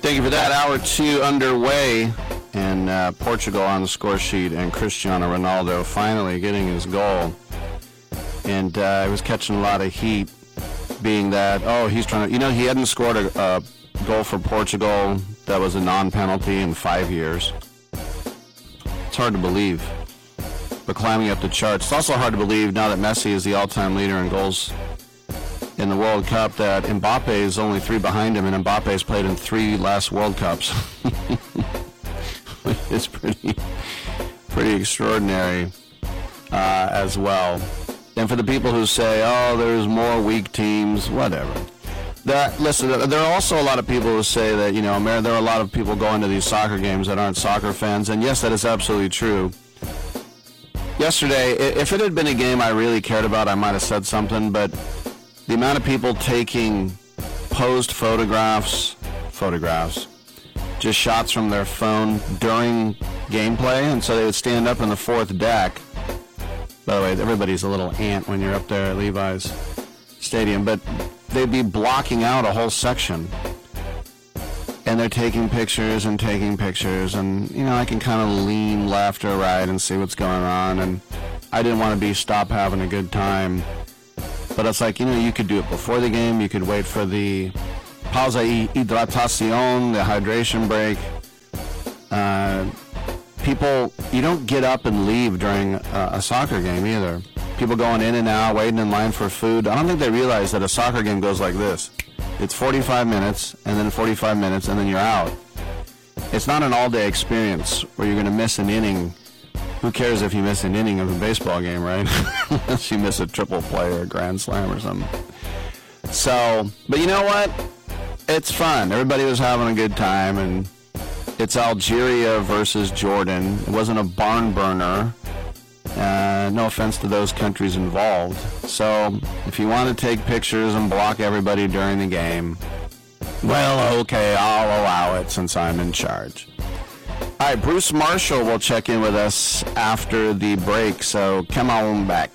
Thank you for that. Hour 2 underway, and Portugal on the score sheet, and Cristiano Ronaldo finally getting his goal. And he was catching a lot of heat, being that, he's trying to, he hadn't scored a goal for Portugal that was a non-penalty in 5 years. It's hard to believe, but climbing up the charts. It's also hard to believe now that Messi is the all-time leader in goals in the World Cup that Mbappe is only 3 behind him, and Mbappe's played in 3 last World Cups. It's pretty extraordinary as well. And for the people who say, there's more weak teams, whatever. Listen, there are also a lot of people who say that, there are a lot of people going to these soccer games that aren't soccer fans, and yes, that is absolutely true. Yesterday, if it had been a game I really cared about, I might have said something, but the amount of people taking posed photographs, just shots from their phone during gameplay, and so they would stand up in the 4th deck. By the way, everybody's a little ant when you're up there at Levi's Stadium, but they'd be blocking out a whole section, and they're taking pictures, and I can kind of lean left or right and see what's going on, and I didn't want to stop having a good time. But it's like, you could do it before the game. You could wait for the pausa hidratación, the hydration break. People, you don't get up and leave during a soccer game either. People going in and out, waiting in line for food. I don't think they realize that a soccer game goes like this. It's 45 minutes, and then 45 minutes, and then you're out. It's not an all-day experience where you're going to miss an inning. Who cares if you miss an inning of a baseball game, right? Unless you miss a triple play or a grand slam or something. So, but you know what? It's fun. Everybody was having a good time, and it's Algeria versus Jordan. It wasn't a barn burner. No offense to those countries involved. So, if you want to take pictures and block everybody during the game, well, okay, I'll allow it since I'm in charge. All right, Bruce Marshall will check in with us after the break, so come on back.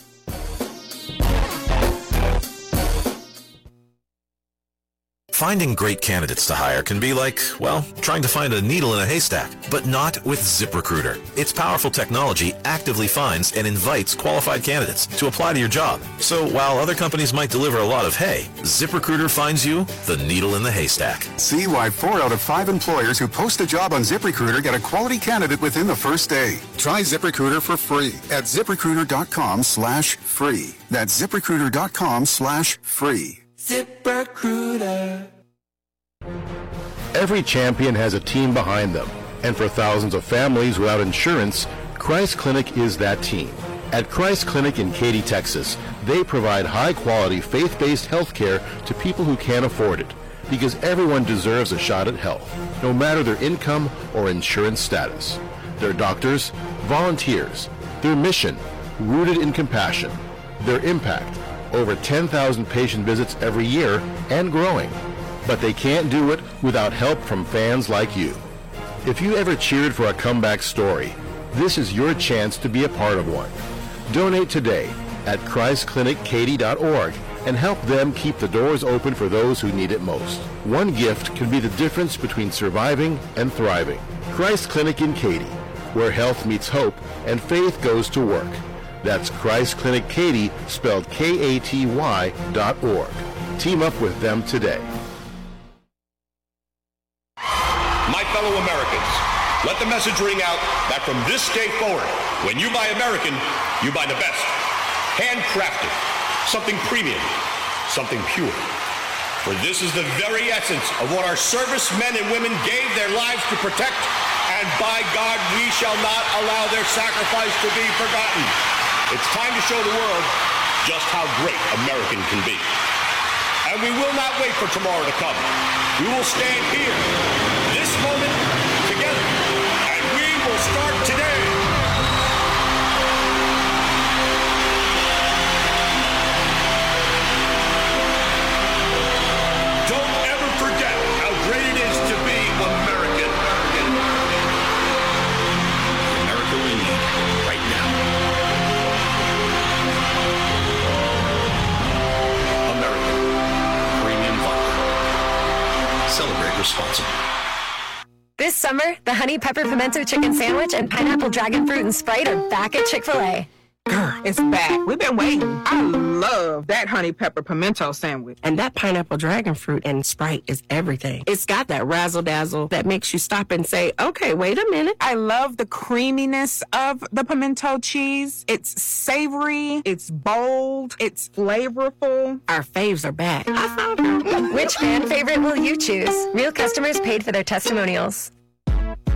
Finding great candidates to hire can be like, trying to find a needle in a haystack, but not with ZipRecruiter. Its powerful technology actively finds and invites qualified candidates to apply to your job. So while other companies might deliver a lot of hay, ZipRecruiter finds you the needle in the haystack. See why 4 out of 5 employers who post a job on ZipRecruiter get a quality candidate within the first day. Try ZipRecruiter for free at ZipRecruiter.com/free. That's ZipRecruiter.com/free. ZipRecruiter. Every champion has a team behind them, and for thousands of families without insurance, Christ Clinic is that team. At Christ Clinic in Katy, Texas, they provide high-quality, faith-based health care to people who can't afford it, because everyone deserves a shot at health, no matter their income or insurance status. Their doctors, volunteers, their mission, rooted in compassion, their impact, over 10,000 patient visits every year and growing. But they can't do it without help from fans like you. If you ever cheered for a comeback story, this is your chance to be a part of one. Donate today at ChristClinicKaty.org and help them keep the doors open for those who need it most. One gift can be the difference between surviving and thriving. Christ Clinic in Katy, where health meets hope and faith goes to work. That's Christ Clinic Katy, spelled KATY.org. Team up with them today. My fellow Americans, let the message ring out that from this day forward, when you buy American, you buy the best. Handcrafted, something premium, something pure. For this is the very essence of what our servicemen and women gave their lives to protect, and by God, we shall not allow their sacrifice to be forgotten. It's time to show the world just how great American can be. And we will not wait for tomorrow to come. We will stand here, this moment, together, and we will start today. Don't ever forget how great it is to be American. America we need right now. American Premium Vodka. Celebrate responsibly. This summer, the Honey Pepper Pimento Chicken Sandwich and Pineapple Dragon Fruit and Sprite are back at Chick-fil-A. Girl, it's back. We've been waiting. I love that Honey Pepper Pimento Sandwich. And that Pineapple Dragon Fruit and Sprite is everything. It's got that razzle-dazzle that makes you stop and say, okay, wait a minute. I love the creaminess of the pimento cheese. It's savory, it's bold, it's flavorful. Our faves are back. I found her. Which fan favorite will you choose? Real customers paid for their testimonials.